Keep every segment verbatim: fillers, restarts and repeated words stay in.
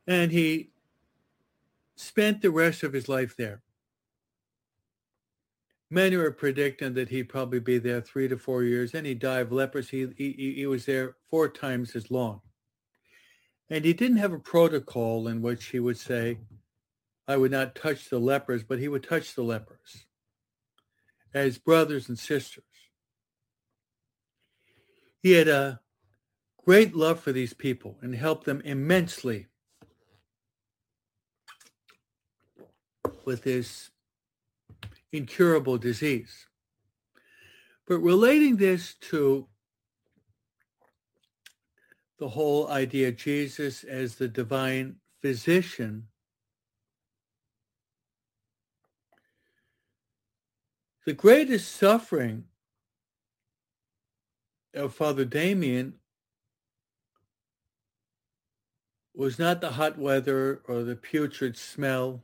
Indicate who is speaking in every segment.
Speaker 1: And he spent the rest of his life there. Many were predicting that he'd probably be there three to four years, and he died of leprosy. He, he, he was there four times as long. And he didn't have a protocol in which he would say, I would not touch the lepers, but he would touch the lepers as brothers and sisters. He had a great love for these people and helped them immensely with this incurable disease. But relating this to the whole idea of Jesus as the divine physician, the greatest suffering of Father Damien was not the hot weather or the putrid smell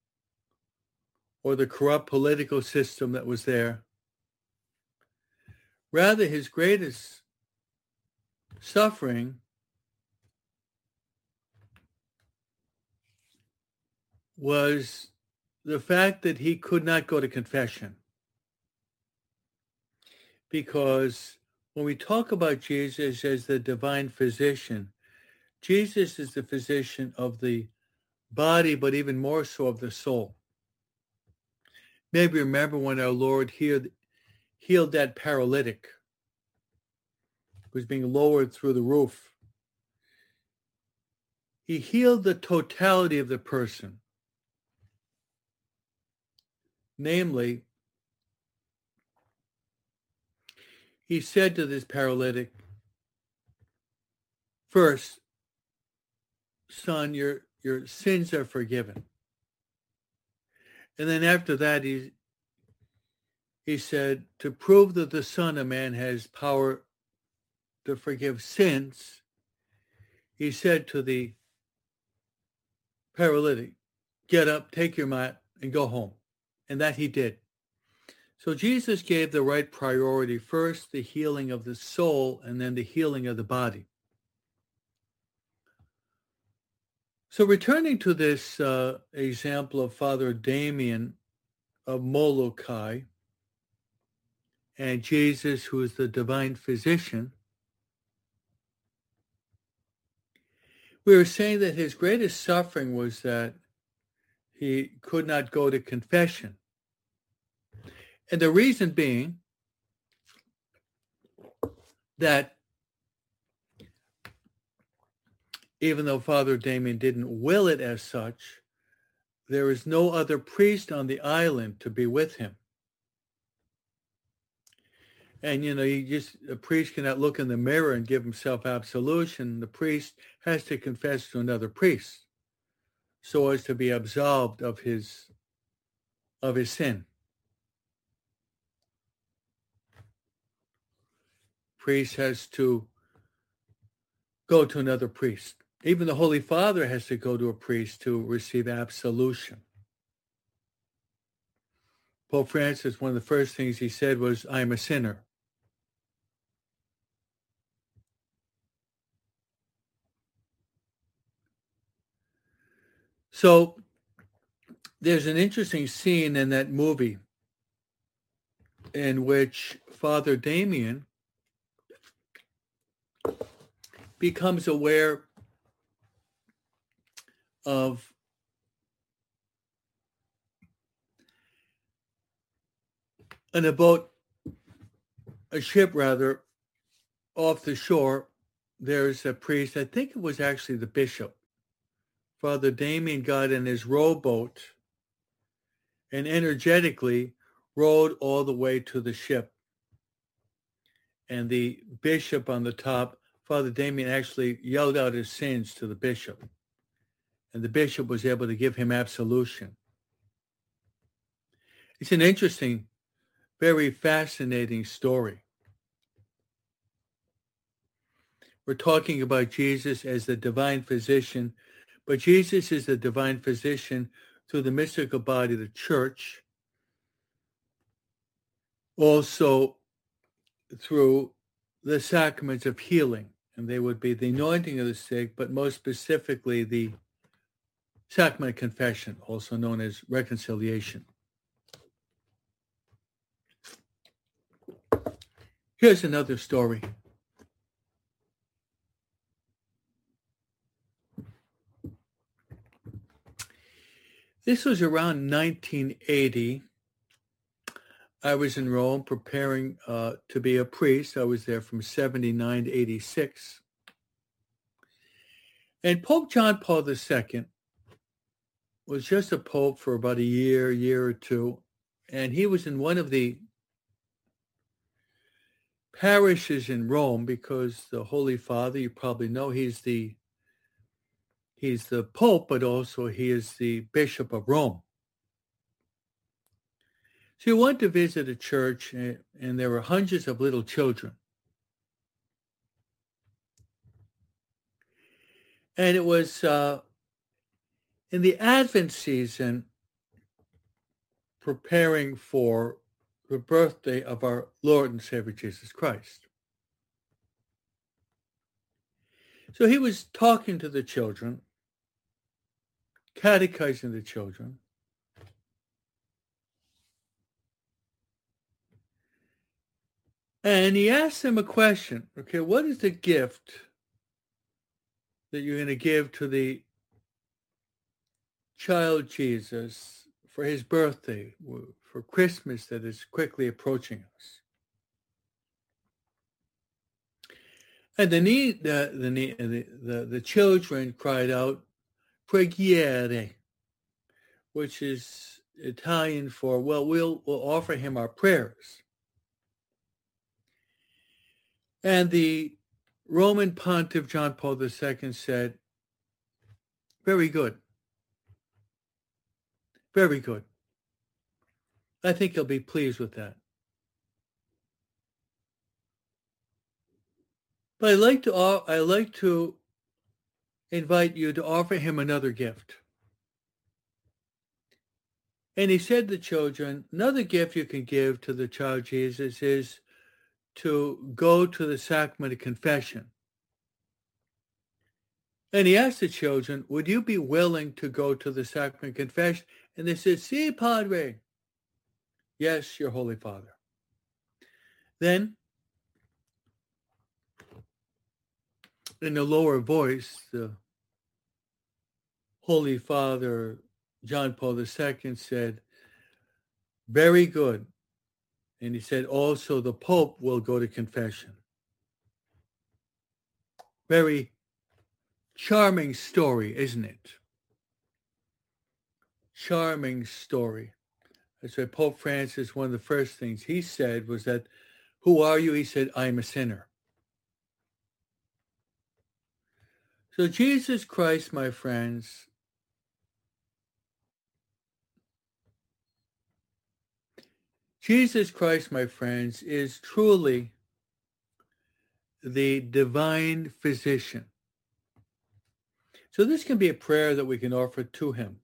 Speaker 1: or the corrupt political system that was there. Rather, his greatest suffering was the fact that he could not go to confession. Because when we talk about Jesus as the divine physician, Jesus is the physician of the body, but even more so of the soul. Maybe remember when our Lord healed, healed that paralytic who was being lowered through the roof. He healed the totality of the person. Namely, he said to this paralytic, first, son, your, your sins are forgiven. And then after that, he, he said, to prove that the Son of Man has power to forgive sins, he said to the paralytic, get up, take your mat, and go home. And that he did. So Jesus gave the right priority, first the healing of the soul, and then the healing of the body. So returning to this uh, example of Father Damien of Molokai and Jesus, who is the divine physician, we were saying that his greatest suffering was that he could not go to confession. And the reason being that even though Father Damien didn't will it as such, there is no other priest on the island to be with him. And, you know, you just, a priest cannot look in the mirror and give himself absolution. The priest has to confess to another priest so as to be absolved of his, of his sin. Priest has to go to another priest. Even the Holy Father has to go to a priest to receive absolution. Pope Francis, one of the first things he said was, I'm a sinner. So there's an interesting scene in that movie in which Father Damien becomes aware of in a boat, a ship rather, off the shore, there's a priest, I think it was actually the bishop. Father Damien got in his rowboat and energetically rowed all the way to the ship. And the bishop on the top, Father Damien actually yelled out his sins to the bishop. And the bishop was able to give him absolution. It's an interesting, very fascinating story. We're talking about Jesus as the divine physician, but Jesus is the divine physician through the mystical body of the church, also through the sacraments of healing, and they would be the anointing of the sick, but most specifically the sacrament of confession, also known as reconciliation. Here's another story. This was around nineteen eighty. I was in Rome preparing uh, to be a priest. I was there from seventy-nine to eighty-six. And Pope John Paul the Second was just a pope for about a year, year or two. And he was in one of the parishes in Rome because the Holy Father, you probably know, he's the he's the Pope, but also he is the Bishop of Rome. So he went to visit a church, and, and there were hundreds of little children. And it was uh, in the Advent season, preparing for the birthday of our Lord and Savior Jesus Christ. So he was talking to the children, catechizing the children. And he asked them a question. Okay, what is the gift that you're going to give to the child Jesus for his birthday, for Christmas that is quickly approaching us? And the the the the, the, the children cried out, "Preghiere," which is Italian for, well, we'll, we'll offer him our prayers. And the Roman Pontiff John Paul the Second said, very good. Very good. I think he'll be pleased with that. But I'd like to, I'd like to invite you to offer him another gift. And he said to the children, another gift you can give to the child Jesus is to go to the sacrament of confession. And he asked the children, would you be willing to go to the sacrament of confession? And they said, Si, Padre. Yes, your Holy Father. Then, in a lower voice, the Holy Father, John Paul the Second, said, very good. And he said, also the Pope will go to confession. Very charming story, isn't it? Charming story. That's why Pope Francis, one of the first things he said was that, who are you? He said, I'm a sinner. So Jesus Christ, my friends, Jesus Christ, my friends, is truly the divine physician. So this can be a prayer that we can offer to him.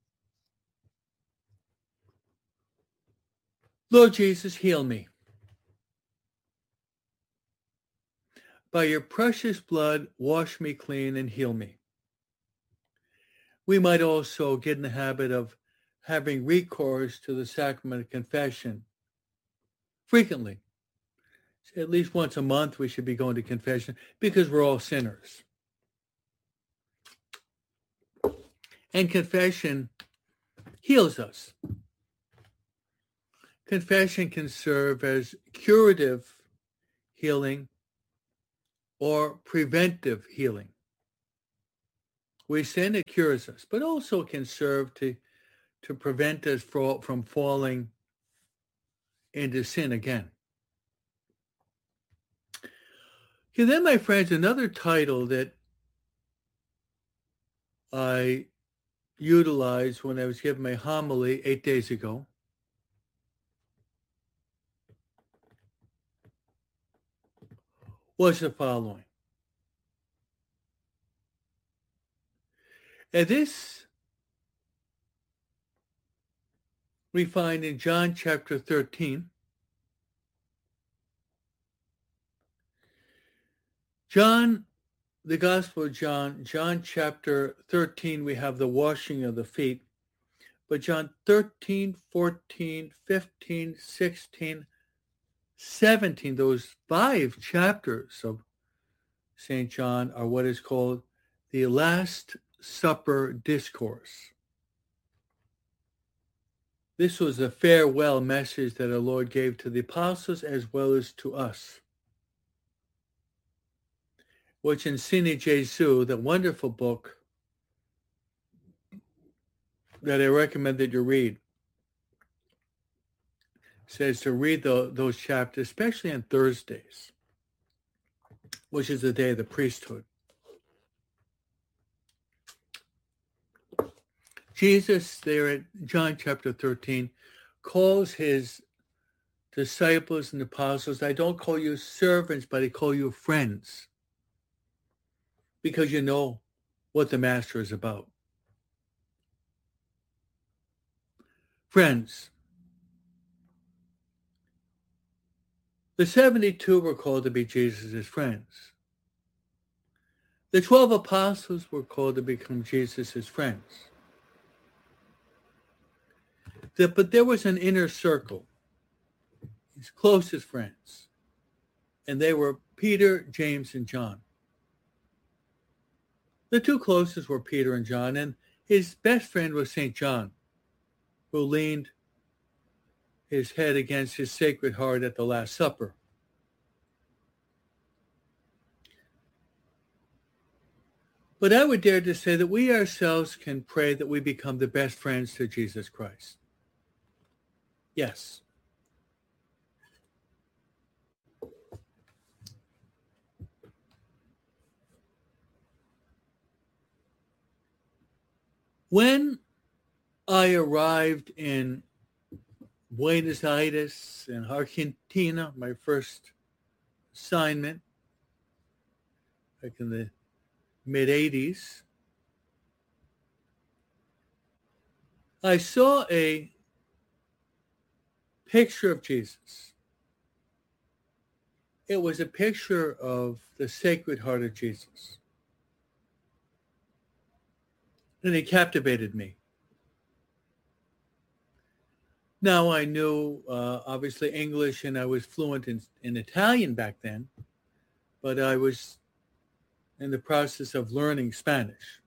Speaker 1: Lord Jesus, heal me. By your precious blood, wash me clean and heal me. We might also get in the habit of having recourse to the sacrament of confession frequently. At least once a month we should be going to confession because we're all sinners. And confession heals us. Confession can serve as curative healing or preventive healing. We sin, it cures us, but also can serve to, to prevent us from falling into sin again. Okay, then, my friends, another title that I utilized when I was giving my homily eight days ago was the following. And this we find in John chapter thirteen. John the Gospel of John, John chapter thirteen, we have the washing of the feet. But John thirteen, fourteen, fifteen, sixteen, seventeen, those five chapters of Saint John are what is called the Last Supper Discourse. This was a farewell message that our Lord gave to the apostles as well as to us, which in Sine Jesu, the wonderful book that I recommend that you read, says to read the, those chapters, especially on Thursdays, which is the day of the priesthood. Jesus, there at John chapter thirteen, calls his disciples and apostles, I don't call you servants, but I call you friends, because you know what the master is about. Friends, the seventy-two were called to be Jesus' friends. The twelve apostles were called to become Jesus' friends. The, but there was an inner circle, his closest friends, and they were Peter, James, and John. The two closest were Peter and John, and his best friend was Saint John, who leaned his head against his Sacred Heart at the Last Supper. But I would dare to say that we ourselves can pray that we become the best friends to Jesus Christ. Yes. When I arrived in Buenos Aires in Argentina, my first assignment back in the mid eighties, I saw a picture of Jesus. It was a picture of the Sacred Heart of Jesus. And it captivated me. Now I knew, uh, obviously, English, and I was fluent in, in Italian back then, but I was in the process of learning Spanish.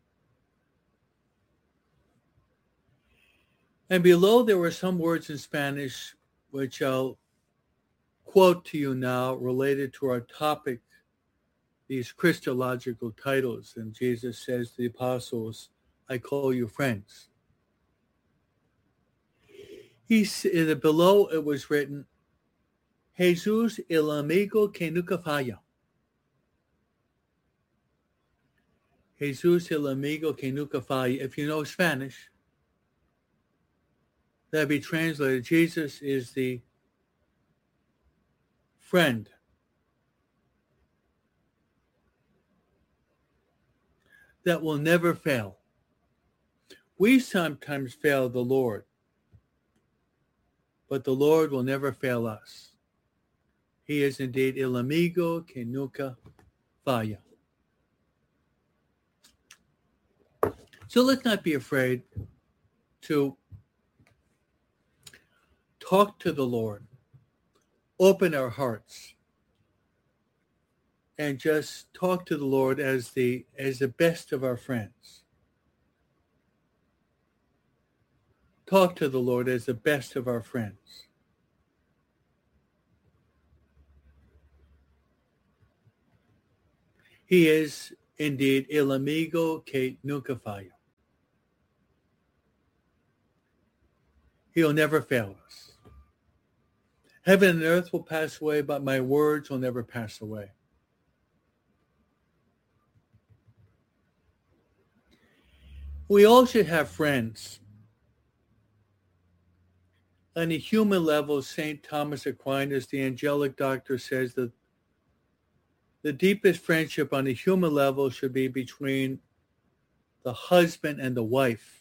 Speaker 1: And below there were some words in Spanish which I'll quote to you now related to our topic, these Christological titles. And Jesus says to the apostles, I call you friends. He said, below it was written, Jesús el amigo que nunca falla. Jesús el amigo que nunca falla. If you know Spanish, that'd be translated, Jesus is the friend that will never fail. We sometimes fail the Lord, but the Lord will never fail us. He is indeed el amigo que nunca falla. So let's not be afraid to talk to the Lord, open our hearts, and just talk to the Lord as the as the best of our friends. Talk to the Lord as the best of our friends. He is indeed el amigo que nunca falla. He'll never fail us. Heaven and earth will pass away, but my words will never pass away. We all should have friends. On a human level, Saint Thomas Aquinas, the angelic doctor, says that the deepest friendship on a human level should be between the husband and the wife.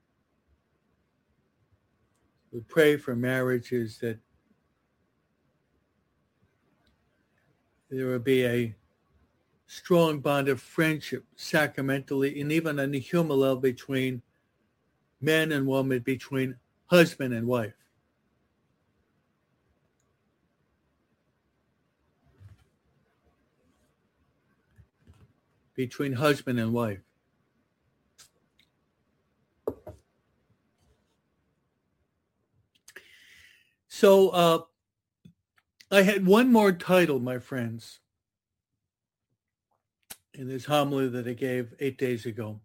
Speaker 1: We pray for marriages that there will be a strong bond of friendship, sacramentally, and even on a human level between man and woman, between husband and wife. Between husband and wife. So uh, I had one more title, my friends, in this homily that I gave eight days ago.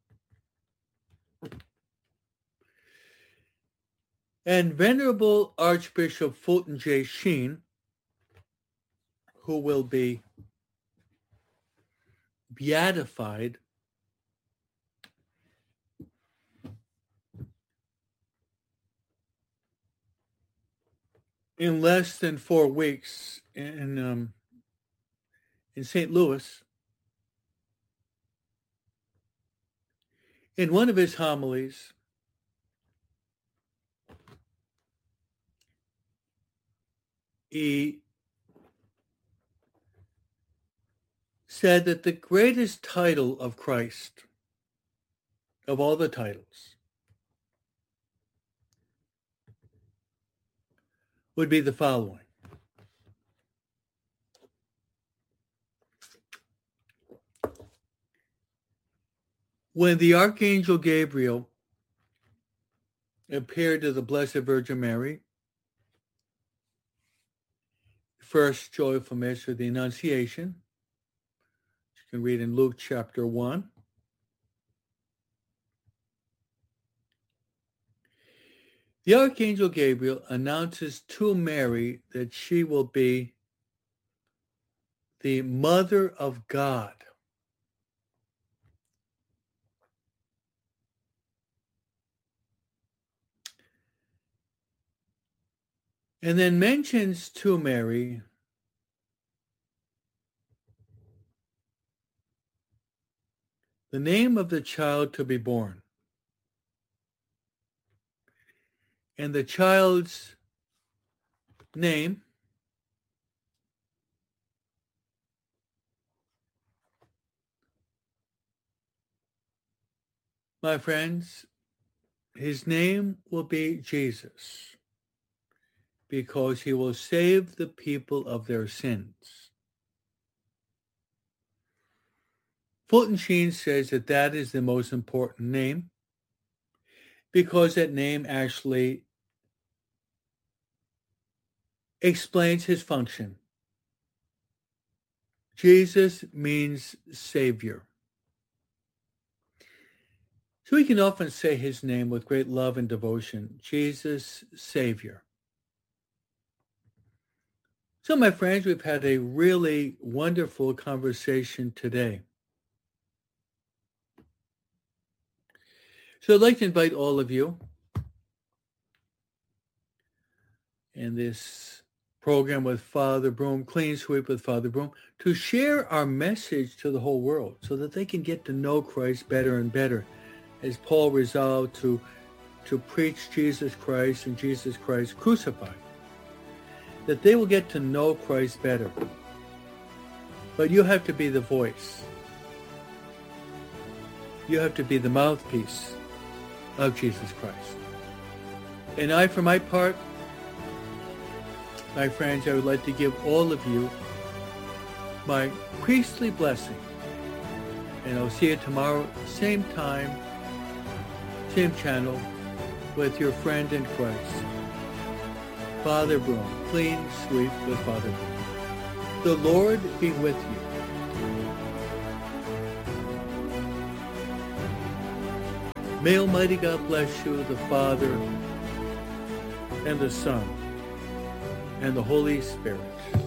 Speaker 1: And Venerable Archbishop Fulton J. Sheen, who will be beatified in less than four weeks in um, in Saint Louis, in one of his homilies, he said that the greatest title of Christ, of all the titles, would be the following. When the Archangel Gabriel appeared to the Blessed Virgin Mary, first joyful mystery of the Annunciation, you can read in Luke chapter one. The Archangel Gabriel announces to Mary that she will be the Mother of God. And then mentions to Mary the name of the child to be born. And the child's name my friends, his name will be Jesus, because he will save the people of their sins. Fulton Sheen says that that is the most important name, because that name actually explains his function. Jesus means Savior. So we can often say his name with great love and devotion, Jesus, Savior. So my friends, we've had a really wonderful conversation today. So I'd like to invite all of you in this program with Father Broom, Clean Sweep with Father Broom, to share our message to the whole world so that they can get to know Christ better and better, as Paul resolved to, to preach Jesus Christ and Jesus Christ crucified, that they will get to know Christ better. But you have to be the voice. You have to be the mouthpiece of Jesus Christ. And I, for my part, my friends, I would like to give all of you my priestly blessing. And I'll see you tomorrow, same time, same channel, with your friend in Christ, Father Broom, Clean Sweep with Father Broom. The Lord be with you. May Almighty God bless you, the Father, and the Son, and the Holy Spirit.